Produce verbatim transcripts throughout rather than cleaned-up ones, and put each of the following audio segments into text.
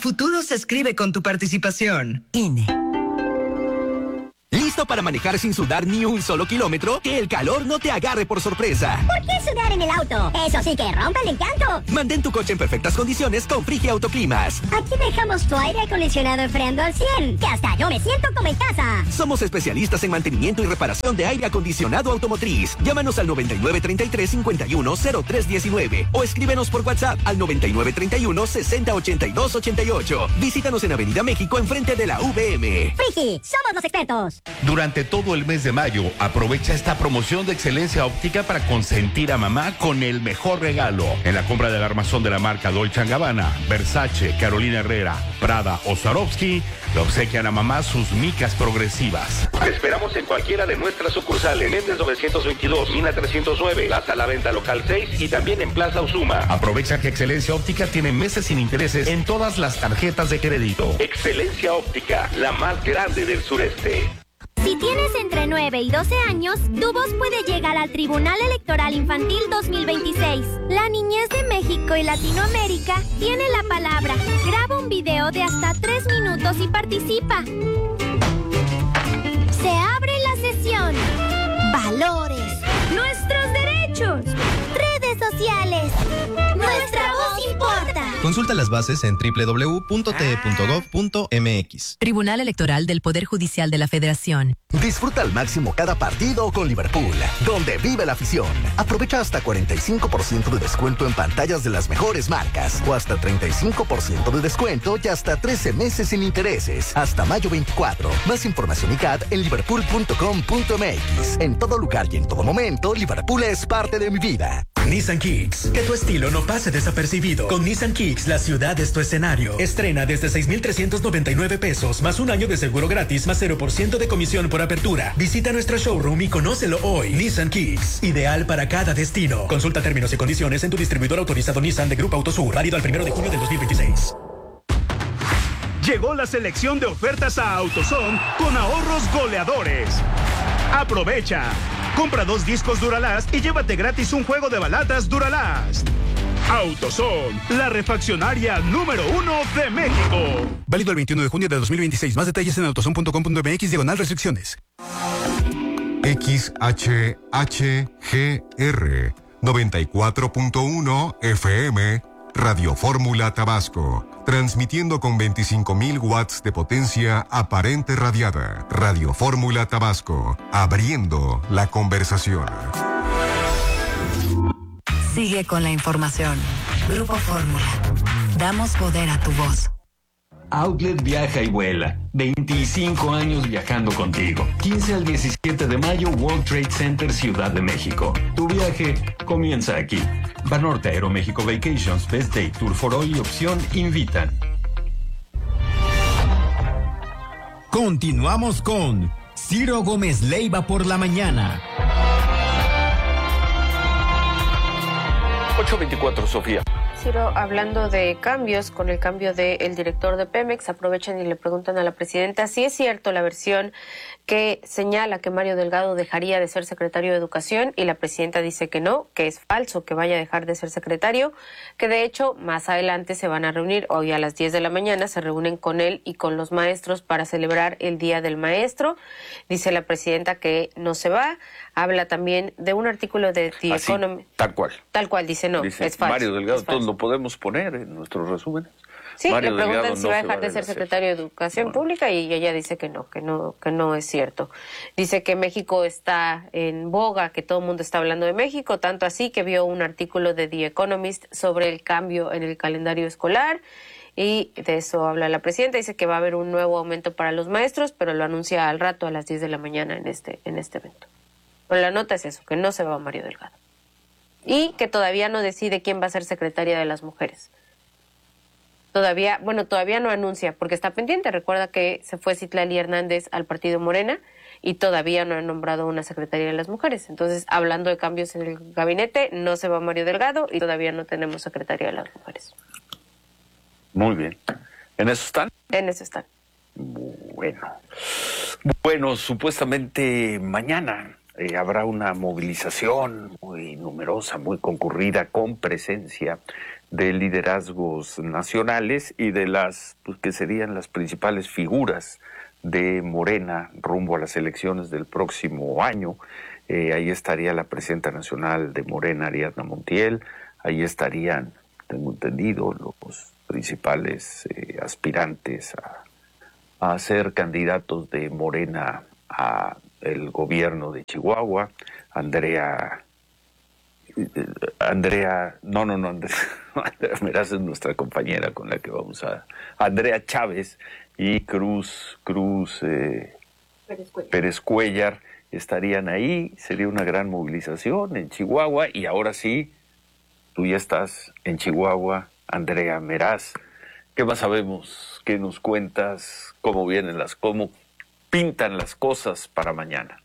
futuro se escribe con tu participación. I N E. ¿Listo para manejar sin sudar ni un solo kilómetro? Que el calor no te agarre por sorpresa. ¿Por qué sudar en el auto? Eso sí que rompe el encanto. Mantén tu coche en perfectas condiciones con Frigia Autoclimas. Aquí dejamos tu aire acondicionado enfriando al cien, que hasta yo me siento como en casa. Somos especialistas en mantenimiento y reparación de aire acondicionado automotriz. Llámanos al noventa y nueve treinta y tres cincuenta y uno cero tres diecinueve o escríbenos por WhatsApp al noventa y nueve treinta y uno sesenta ochenta y dos ochenta y ocho. Visítanos en Avenida México enfrente de la U V M. Frigi, somos los expertos. Durante todo el mes de mayo, aprovecha esta promoción de excelencia óptica para consentir a mamá con el mejor regalo. En la compra del armazón de la marca Dolce and Gabbana, Versace, Carolina Herrera, Prada o Swarovski, le obsequian a mamá sus micas progresivas. Te esperamos en cualquiera de nuestras sucursales. Méndez novecientos veintidós, Mina trescientos nueve, Plaza La Venta Local seis y también en Plaza Usuma. Aprovecha que Excelencia Óptica tiene meses sin intereses en todas las tarjetas de crédito. Excelencia Óptica, la más grande del sureste. Si tienes entre nueve y doce años, tu voz puede llegar al Tribunal Electoral Infantil dos mil veintiséis. La niñez de México y Latinoamérica tiene la palabra. Graba un video de hasta tres minutos y participa. Se abre la sesión. Valores. Nuestros derechos. Redes sociales. Nuestra voz importa. Consulta las bases en doble u doble u doble u punto t e punto gov punto m x. Tribunal Electoral del Poder Judicial de la Federación. Disfruta al máximo cada partido con Liverpool, donde vive la afición. Aprovecha hasta cuarenta y cinco por ciento de descuento en pantallas de las mejores marcas, o hasta treinta y cinco por ciento de descuento y hasta trece meses sin intereses, hasta mayo veinticuatro. Más información y C A D en liverpool punto com punto m x. En todo lugar y en todo momento, Liverpool es parte de mi vida. Nissan Kicks. Que tu estilo no pase desapercibido. Con Nissan Kicks, la ciudad es tu escenario. Estrena desde seis mil trescientos noventa y nueve pesos, más un año de seguro gratis, más cero por ciento de comisión por apertura. Visita nuestro showroom y conócelo hoy. Nissan Kicks, ideal para cada destino. Consulta términos y condiciones en tu distribuidor autorizado Nissan de Grupo Autosur, válido al primero de junio del dos mil veintiséis. Llegó la selección de ofertas a AutoZone con ahorros goleadores. Aprovecha. Compra dos discos Duralast y llévate gratis un juego de balatas Duralast. AutoZone, la refaccionaria número uno de México. Válido el veintiuno de junio de dos mil veintiséis. Más detalles en autozone punto com punto m x diagonal restricciones. X H H G R noventa y cuatro punto uno F M Radio Fórmula Tabasco, transmitiendo con veinticinco mil watts de potencia aparente radiada. Radio Fórmula Tabasco, abriendo la conversación. Sigue con la información. Grupo Fórmula. Damos poder a tu voz. Outlet viaja y vuela. veinticinco años viajando contigo. quince al diecisiete de mayo, World Trade Center, Ciudad de México. Tu viaje comienza aquí. Banorte Aeroméxico Vacations, Best Day, Tour for All y Opción invitan. Continuamos con Ciro Gómez Leiva por la mañana. ocho veinticuatro, Sofía. Ciro, hablando de cambios, con el cambio del director de Pemex, aprovechan y le preguntan a la presidenta si es cierto la versión que señala que Mario Delgado dejaría de ser secretario de Educación, y la presidenta dice que no, que es falso que vaya a dejar de ser secretario, que de hecho más adelante se van a reunir, hoy a las diez de la mañana se reúnen con él y con los maestros para celebrar el Día del Maestro. Dice la presidenta que no se va. Habla también de un artículo de The Así, Economist. Tal cual. Tal cual, dice no, Dice es falso. Mario Delgado, es falso. todos lo podemos poner en nuestros resúmenes. Sí, Mario le preguntan Delgado si no va a se dejar de ser secretario de Educación Pública y ella dice que no, que no, que no es cierto. Dice que México está en boga, que todo el mundo está hablando de México, tanto así que vio un artículo de The Economist sobre el cambio en el calendario escolar, y de eso habla la presidenta. Dice que va a haber un nuevo aumento para los maestros, pero lo anuncia al rato a las diez de la mañana en este, en este evento. Pero la nota es eso, que no se va Mario Delgado. Y que todavía no decide quién va a ser secretaria de las mujeres. Todavía, bueno, todavía no anuncia, porque está pendiente. Recuerda que se fue Citlali Hernández al partido Morena y todavía no han nombrado una secretaria de las mujeres. Entonces, hablando de cambios en el gabinete, no se va Mario Delgado y todavía no tenemos secretaria de las mujeres. Muy bien. ¿En eso están? En eso están. Bueno. Bueno, supuestamente mañana eh, habrá una movilización muy numerosa, muy concurrida, con presencia de liderazgos nacionales y de las pues, que serían las principales figuras de Morena rumbo a las elecciones del próximo año. Eh, ahí estaría la presidenta nacional de Morena, Ariadna Montiel, ahí estarían, tengo entendido, los principales eh, aspirantes a, a ser candidatos de Morena a el gobierno de Chihuahua, Andrea, Andrea, no, no, no, Andrea, Andrea Meraz es nuestra compañera con la que vamos a, Andrea Chávez y Cruz, Cruz eh, Pérez Cuellar. Pérez Cuellar estarían ahí, sería una gran movilización en Chihuahua y ahora sí, tú ya estás en Chihuahua, Andrea Meraz. ¿Qué más sabemos? ¿Qué nos cuentas? ¿Cómo vienen las, cómo pintan las cosas para mañana?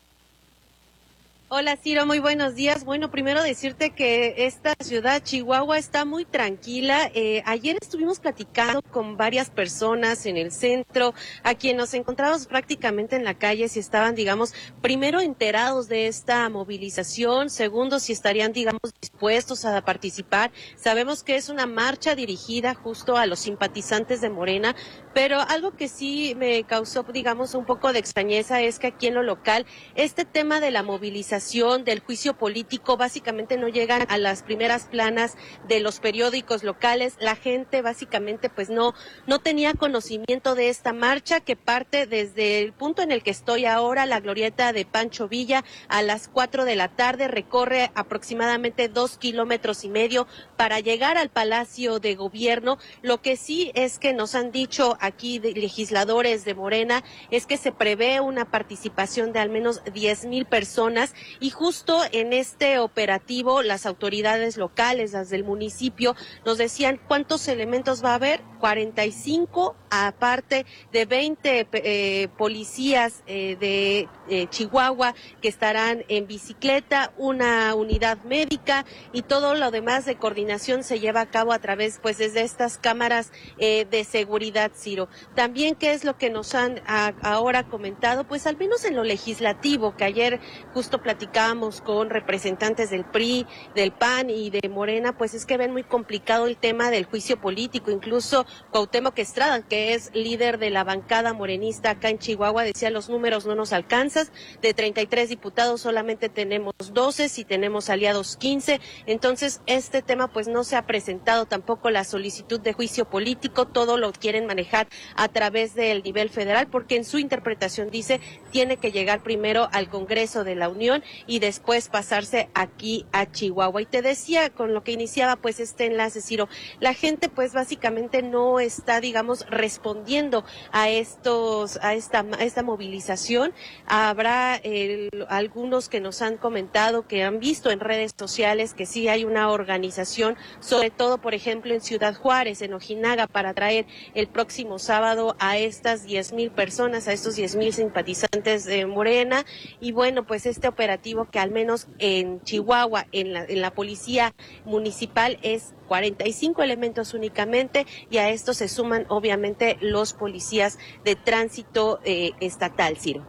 Hola Ciro, muy buenos días. Bueno, primero decirte que esta ciudad, Chihuahua, está muy tranquila. Eh, ayer estuvimos platicando con varias personas en el centro, a quienes nos encontramos prácticamente en la calle, si estaban, digamos, primero enterados de esta movilización, segundo, si estarían, digamos, dispuestos a participar. Sabemos que es una marcha dirigida justo a los simpatizantes de Morena, pero algo que sí me causó, digamos, un poco de extrañeza es que aquí en lo local, este tema de la movilización, del juicio político, básicamente no llegan a las primeras planas de los periódicos locales. La gente básicamente pues no, no tenía conocimiento de esta marcha que parte desde el punto en el que estoy ahora, la glorieta de Pancho Villa, a las cuatro de la tarde, recorre aproximadamente dos kilómetros y medio para llegar al Palacio de Gobierno. Lo que sí es que nos han dicho aquí de legisladores de Morena es que se prevé una participación de al menos diez mil personas. Y justo en este operativo, las autoridades locales, las del municipio, nos decían cuántos elementos va a haber, cuarenta y cinco, aparte de veinte eh, policías eh, de eh, Chihuahua que estarán en bicicleta, una unidad médica y todo lo demás de coordinación se lleva a cabo a través, pues, desde estas cámaras eh, de seguridad, Ciro. También, ¿qué es lo que nos han a, ahora comentado? Pues al menos en lo legislativo, que ayer justo platicamos platicamos con representantes del P R I, del P A N y de Morena, pues es que ven muy complicado el tema del juicio político. Incluso Cuauhtémoc Estrada, que es líder de la bancada morenista acá en Chihuahua, decía: los números no nos alcanzan, de treinta y tres diputados solamente tenemos doce, si tenemos aliados quince, entonces este tema pues no se ha presentado tampoco la solicitud de juicio político, todo lo quieren manejar a través del nivel federal, porque en su interpretación dice tiene que llegar primero al Congreso de la Unión y después pasarse aquí a Chihuahua. Y te decía, con lo que iniciaba pues este enlace, Ciro, la gente pues básicamente no está, digamos, respondiendo a estos, a esta, a esta movilización. Habrá eh, algunos que nos han comentado que han visto en redes sociales que sí hay una organización, sobre todo, por ejemplo, en Ciudad Juárez, en Ojinaga, para traer el próximo sábado a estas diez mil personas, a estos diez mil simpatizantes de Morena. Y bueno, pues este operativo que al menos en Chihuahua, en la, en la policía municipal, es cuarenta y cinco elementos únicamente, y a esto se suman obviamente los policías de tránsito eh, estatal, Ciro.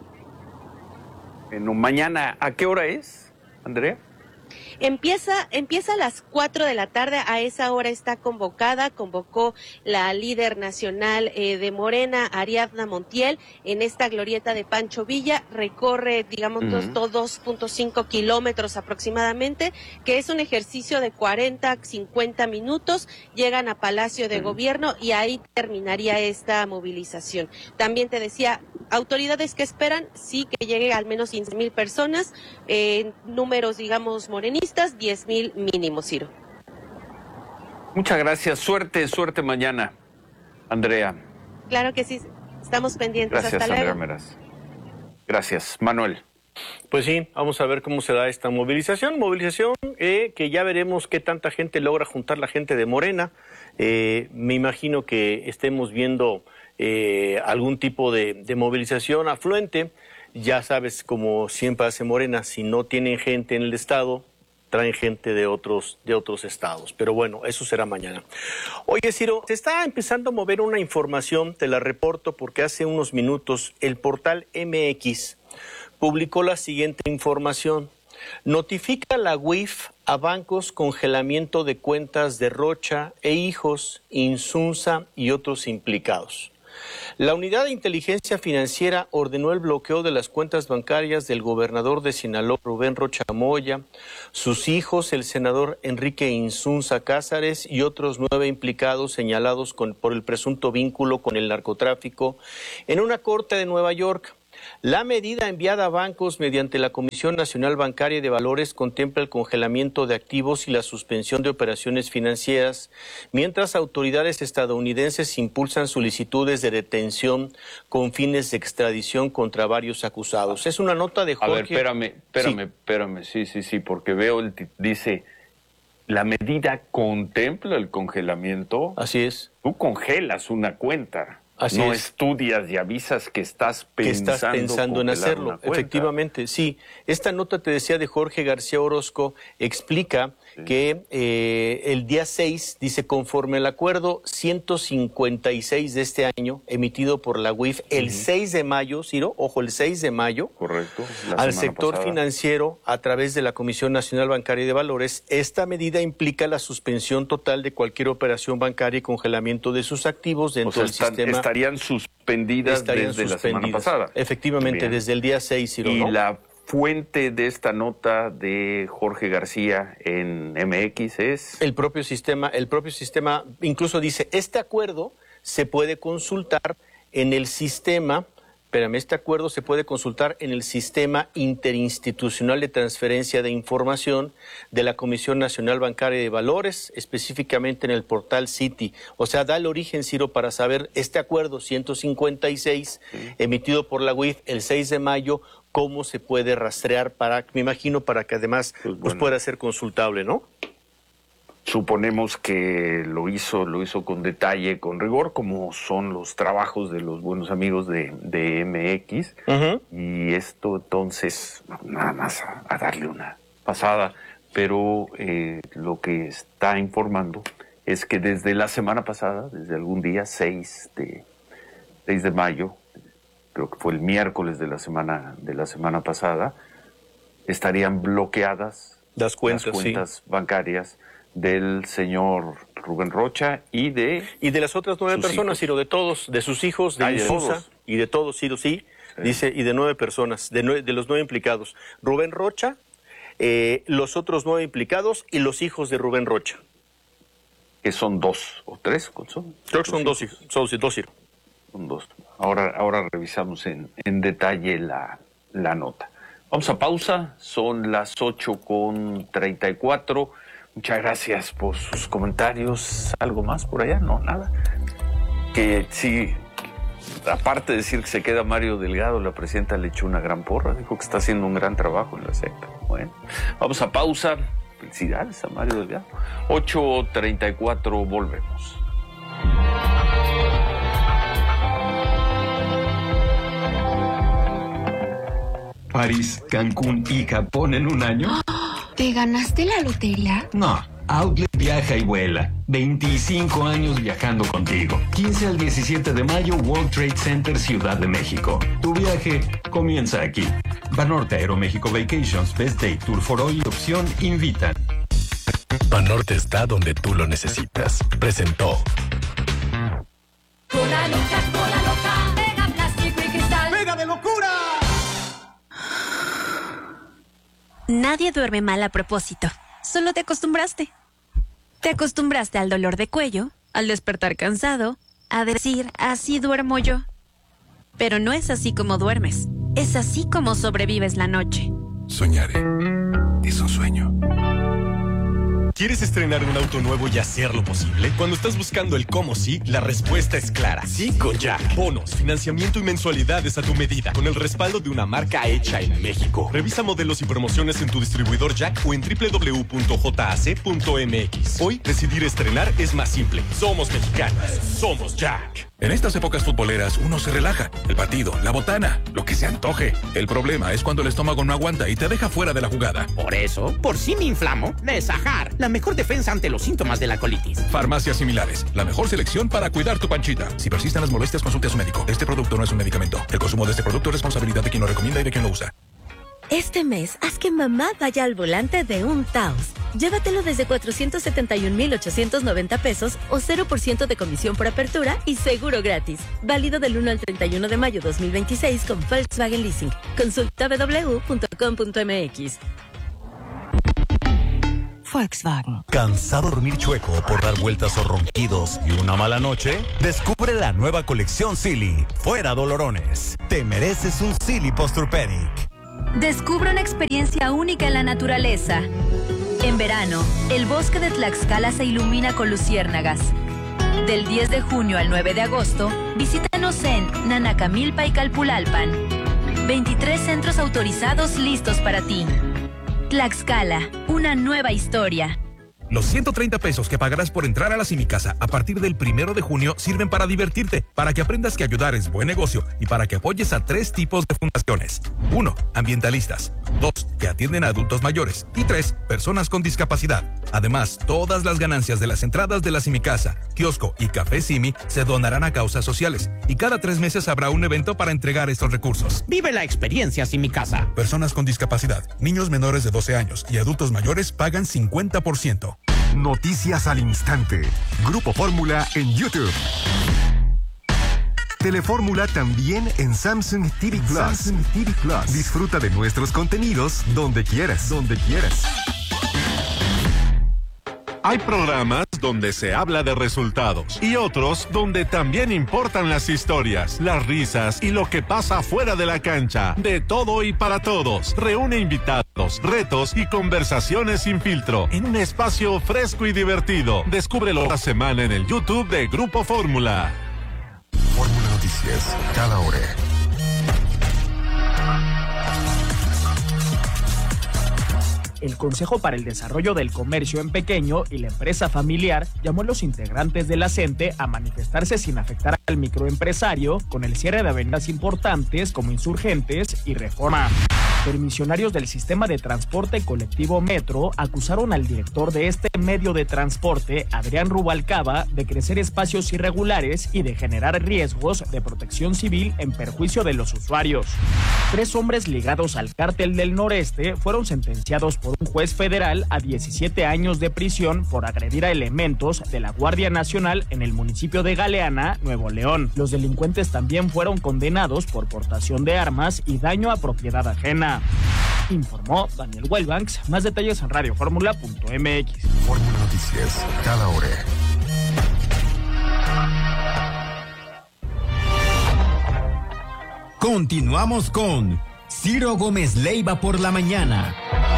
Bueno, mañana, ¿a qué hora es, Andrea? Empieza, empieza a las cuatro de la tarde, a esa hora está convocada, convocó la líder nacional eh, de Morena, Ariadna Montiel, en esta glorieta de Pancho Villa, recorre, digamos, uh-huh. dos punto cinco kilómetros aproximadamente, que es un ejercicio de cuarenta, cincuenta minutos, llegan a Palacio de uh-huh. Gobierno y ahí terminaría esta movilización. También te decía, autoridades que esperan, sí, que llegue al menos quince mil personas, eh, números, digamos, morenistas, diez mil mínimo, Ciro. Muchas gracias. Suerte, suerte mañana, Andrea. Claro que sí. Estamos pendientes. Gracias, hasta Andrea luego. Meraz. Gracias. Manuel. Pues sí, vamos a ver cómo se da esta movilización. Movilización eh, que ya veremos qué tanta gente logra juntar la gente de Morena. Eh, me imagino que estemos viendo eh, algún tipo de, de movilización afluente. Ya sabes, como siempre hace Morena, si no tienen gente en el estado, traen gente de otros, de otros estados. Pero bueno, eso será mañana. Oye, Ciro, se está empezando a mover una información, te la reporto porque hace unos minutos el portal M X publicó la siguiente información. Notifica la U I F a bancos congelamiento de cuentas de Rocha e hijos, Insunza y otros implicados. La Unidad de Inteligencia Financiera ordenó el bloqueo de las cuentas bancarias del gobernador de Sinaloa, Rubén Rocha Moya, sus hijos, el senador Enrique Insunza Cázares y otros nueve implicados señalados con, por el presunto vínculo con el narcotráfico en una corte de Nueva York. La medida enviada a bancos mediante la Comisión Nacional Bancaria de Valores contempla el congelamiento de activos y la suspensión de operaciones financieras, mientras autoridades estadounidenses impulsan solicitudes de detención con fines de extradición contra varios acusados. Es una nota de Jorge... A ver, espérame, espérame, sí. espérame, sí, sí, sí, porque veo, el dice, la medida contempla el congelamiento. Así es. Tú congelas una cuenta. Así no es. estudias y avisas que estás pensando, que estás pensando en hacerlo. Efectivamente, sí. Esta nota, te decía, de Jorge García Orozco, explica sí. que eh, el día seis, dice, conforme al acuerdo ciento cincuenta y seis de este año, emitido por la U I F, el uh-huh. seis de mayo, Ciro, ojo, el seis de mayo, correcto, al sector pasada. financiero, a través de la Comisión Nacional Bancaria de Valores, esta medida implica la suspensión total de cualquier operación bancaria y congelamiento de sus activos dentro o sea, del están, sistema. Estarían suspendidas estarían desde suspendidas. la semana pasada. Efectivamente, Bien. desde el día seis, Ciro, Y ¿no? la fuente de esta nota de Jorge García en M X es... El propio sistema, el propio sistema incluso dice, este acuerdo se puede consultar en el sistema... Espérame, este acuerdo se puede consultar en el Sistema Interinstitucional de Transferencia de Información de la Comisión Nacional Bancaria de Valores, específicamente en el portal Citi. O sea, da el origen, Ciro, para saber este acuerdo ciento cincuenta y seis, sí. emitido por la U I F el seis de mayo, cómo se puede rastrear para, me imagino, para que además pues, bueno. pues pueda ser consultable, ¿no? Suponemos que lo hizo, lo hizo con detalle, con rigor, como son los trabajos de los buenos amigos de, de M X. Uh-huh. Y esto entonces, nada más a, a darle una pasada, pero eh, lo que está informando es que desde la semana pasada, desde algún día, seis de mayo, creo que fue el miércoles de la semana, de la semana pasada, estarían bloqueadas las cuentas, las cuentas sí. bancarias del señor Rubén Rocha y de... Y de las otras nueve personas, Ciro, de todos, de sus hijos, de Insunza, y de todos, Ciro, sí, sí, dice, y de nueve personas, de, nueve, de los nueve implicados. Rubén Rocha, eh, los otros nueve implicados y los hijos de Rubén Rocha. Que son dos o tres, ¿son? Creo que son dos, hijos, son dos, Ciro. Son dos. Ahora, ahora revisamos en, en detalle la, la nota. Vamos a pausa, son las ocho con treinta y cuatro. Muchas gracias por sus comentarios. ¿Algo más por allá? No, nada. Que sí, aparte de decir que se queda Mario Delgado, la presidenta le echó una gran porra. Dijo que está haciendo un gran trabajo en la S E P. Bueno, vamos a pausa. Felicidades a Mario Delgado. ocho treinta y cuatro, volvemos. París, Cancún y Japón en un año. ¿Te ganaste la lotería? No, Outlet viaja y vuela. veinticinco años viajando contigo. quince al diecisiete de mayo, World Trade Center, Ciudad de México. Tu viaje comienza aquí. Banorte Aeroméxico Vacations, Best Day, Tour for Hoy y Opción invitan. Banorte está donde tú lo necesitas. Presentó. Cola loca, cola loca, pega plástico y cristal. ¡Pega de locura! Nadie duerme mal a propósito. Solo te acostumbraste. Te acostumbraste al dolor de cuello, al despertar cansado, a decir, así duermo yo. Pero no es así como duermes. Es así como sobrevives la noche. Soñaré. Es un sueño. ¿Quieres estrenar un auto nuevo y hacerlo posible? Cuando estás buscando el cómo sí, la respuesta es clara. Sí con Jack. Bonos, financiamiento y mensualidades a tu medida, con el respaldo de una marca hecha en México. Revisa modelos y promociones en tu distribuidor Jack o en doble u doble u doble u punto j a c punto m x. Hoy, decidir estrenar es más simple. Somos mexicanos. Somos Jack. En estas épocas futboleras, uno se relaja. El partido, la botana, lo que se antoje. El problema es cuando el estómago no aguanta y te deja fuera de la jugada. Por eso, por si me inflamo, Nesajar, la mejor defensa ante los síntomas de la colitis. Farmacias similares, la mejor selección para cuidar tu panchita. Si persisten las molestias, consulte a su médico. Este producto no es un medicamento. El consumo de este producto es responsabilidad de quien lo recomienda y de quien lo usa. Este mes, haz que mamá vaya al volante de un Taos. Llévatelo desde cuatrocientos setenta y un mil ochocientos noventa pesos o cero por ciento de comisión por apertura y seguro gratis. Válido del uno al treinta y uno de mayo dos mil veintiséis con Volkswagen Leasing. Consulta doble u doble u doble u punto com punto m x. Volkswagen. ¿Cansado de dormir chueco por dar vueltas o ronquidos y una mala noche? Descubre la nueva colección Silly. Fuera dolorones. Te mereces un Silly Posturepedic. Descubre una experiencia única en la naturaleza. En verano, el bosque de Tlaxcala se ilumina con luciérnagas. Del diez de junio al nueve de agosto, visítanos en Nanacamilpa y Calpulalpan. veintitrés centros autorizados listos para ti. Tlaxcala, una nueva historia. Los ciento treinta pesos que pagarás por entrar a la Simicasa a partir del primero de junio sirven para divertirte, para que aprendas que ayudar es buen negocio y para que apoyes a tres tipos de fundaciones. Uno, ambientalistas. Dos, que atienden a adultos mayores. Y tres, personas con discapacidad. Además, todas las ganancias de las entradas de la Simicasa, kiosco y café Simi se donarán a causas sociales. Y cada tres meses habrá un evento para entregar estos recursos. Vive la experiencia Simicasa. Personas con discapacidad, niños menores de doce años y adultos mayores pagan cincuenta por ciento. Noticias al instante. Grupo Fórmula en YouTube. Telefórmula también en Samsung T V Plus. Samsung T V Plus. Disfruta de nuestros contenidos donde quieras. Donde quieras. Hay programas donde se habla de resultados y otros donde también importan las historias, las risas y lo que pasa fuera de la cancha. De todo y para todos. Reúne invitados, retos y conversaciones sin filtro en un espacio fresco y divertido. Descúbrelo la semana en el YouTube de Grupo Fórmula. Fórmula Noticias, cada hora. El Consejo para el Desarrollo del Comercio en Pequeño y la Empresa Familiar llamó a los integrantes de la CENTE a manifestarse sin afectar al microempresario con el cierre de avenidas importantes como Insurgentes y Reforma. Permisionarios del sistema de transporte colectivo Metro acusaron al director de este medio de transporte, Adrián Rubalcaba, de crecer espacios irregulares y de generar riesgos de protección civil en perjuicio de los usuarios. Tres hombres ligados al cártel del Noreste fueron sentenciados por un juez federal a diecisiete años de prisión por agredir a elementos de la Guardia Nacional en el municipio de Galeana, Nuevo León. Los delincuentes también fueron condenados por portación de armas y daño a propiedad ajena. Informó Daniel Wellbanks. Más detalles en radio fórmula punto m x. Fórmula Noticias, cada hora. Continuamos con Ciro Gómez Leiva por la mañana.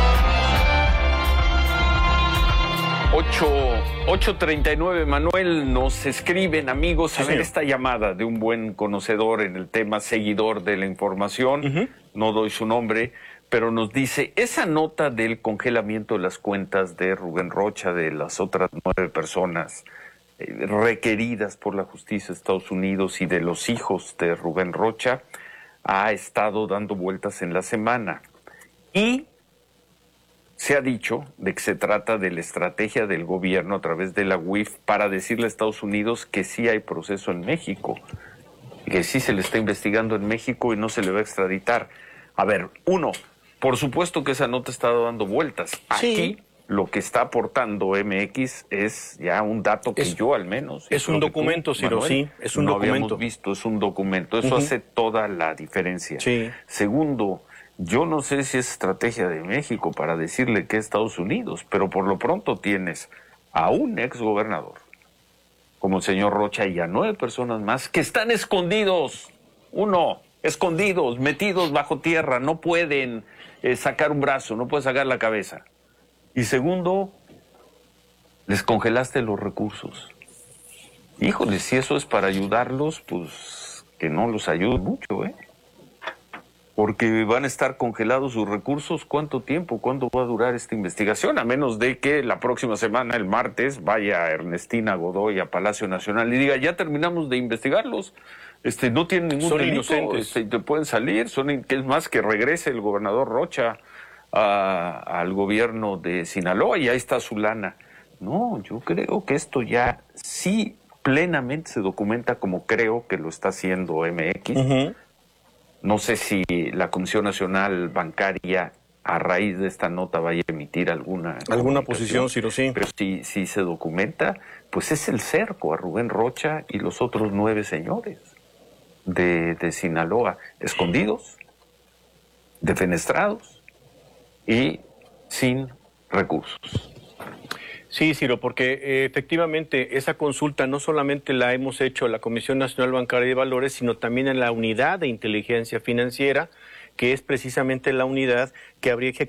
ocho treinta y nueve, Manuel, nos escriben amigos, a ver esta llamada de un buen conocedor en el tema, seguidor de la información, uh-huh. No doy su nombre, pero nos dice, esa nota del congelamiento de las cuentas de Rubén Rocha, de las otras nueve personas eh, requeridas por la justicia de Estados Unidos y de los hijos de Rubén Rocha, ha estado dando vueltas en la semana. Y se ha dicho de que se trata de la estrategia del gobierno a través de la U I F para decirle a Estados Unidos que sí hay proceso en México, que sí se le está investigando en México y no se le va a extraditar. A ver, uno, por supuesto que esa nota está dando vueltas. Aquí sí. Lo que está aportando M X es ya un dato que es, yo al menos... Es un documento, Ciro, sí, es un no documento. habíamos visto, es un documento. Eso uh-huh. hace toda la diferencia. Sí. Segundo, yo no sé si es estrategia de México para decirle que es Estados Unidos, pero por lo pronto tienes a un exgobernador, como el señor Rocha, y a nueve personas más que están escondidos. Uno, escondidos, metidos bajo tierra, no pueden eh, sacar un brazo, no pueden sacar la cabeza. Y segundo, les congelaste los recursos. Híjole, si eso es para ayudarlos, pues que no los ayude mucho, ¿eh? Porque van a estar congelados sus recursos. ¿Cuánto tiempo? ¿Cuándo va a durar esta investigación? A menos de que la próxima semana, el martes, vaya Ernestina Godoy a Palacio Nacional y diga, ya terminamos de investigarlos. Este, no tienen ningún son delito, inocentes. Este, te pueden salir. Son, que es más que regrese el gobernador Rocha a, al gobierno de Sinaloa y ahí está su lana. No, yo creo que esto ya sí plenamente se documenta como creo que lo está haciendo M X. Uh-huh. No sé si la Comisión Nacional Bancaria, a raíz de esta nota, vaya a emitir alguna... Alguna posición, Ciro, sí. Pero si, si se documenta, pues es el cerco a Rubén Rocha y los otros nueve señores de, de Sinaloa, escondidos, defenestrados y sin recursos. Sí, Ciro, porque eh, efectivamente esa consulta no solamente la hemos hecho la Comisión Nacional Bancaria de Valores, sino también en la Unidad de Inteligencia Financiera, que es precisamente la unidad que habría que